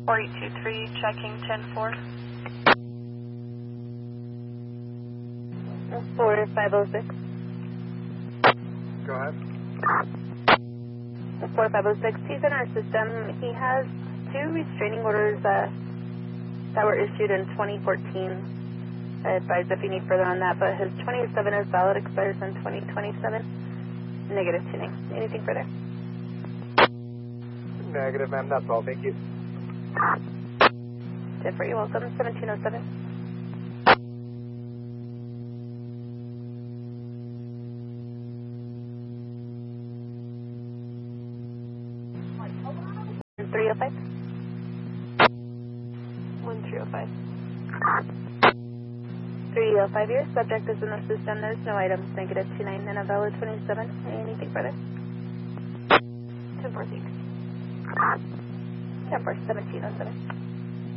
4823, checking 10-4. 4506. Go ahead. 4506, he's in our system. He has 2 restraining orders that were issued in 2014. I advise if you need further on that, but his 27 is valid, expires in 2027. Negative tuning. Anything further? Negative, ma'am. That's all. Thank you. Jennifer, you're welcome. 1707. And 305. 1305. 305 here. Subject is in the system. There's no items. Negative 29 and a valid 27. Anything further? 10-4, thanks. 10-4, 1707.